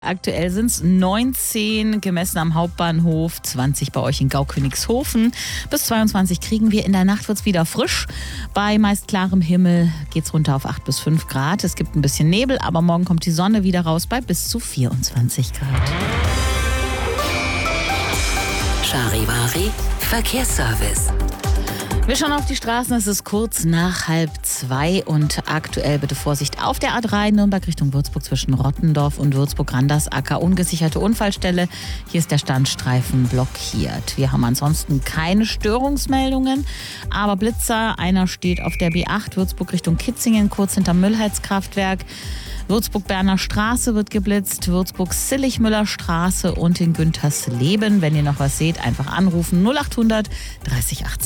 Aktuell sind es 19, gemessen am Hauptbahnhof, 20 bei euch in Gaukönigshofen. Bis 22 kriegen wir. In der Nacht wird es wieder frisch. Bei meist klarem Himmel geht es runter auf 8 bis 5 Grad. Es gibt ein bisschen Nebel, aber morgen kommt die Sonne wieder raus bei bis zu 24 Grad. Charivari Verkehrsservice. Wir schauen auf die Straßen, es ist kurz nach 1:30 und aktuell bitte Vorsicht auf der A3 Nürnberg Richtung Würzburg zwischen Rottendorf und Würzburg-Randersacker. Ungesicherte Unfallstelle, hier ist der Standstreifen blockiert. Wir haben ansonsten keine Störungsmeldungen, aber Blitzer, einer steht auf der B8 Würzburg Richtung Kitzingen, kurz hinterm Müllheizkraftwerk. Würzburg-Berner Straße wird geblitzt, Würzburg-Sillig-Müller Straße und in Güntersleben. Wenn ihr noch was seht, einfach anrufen 0800 30 80.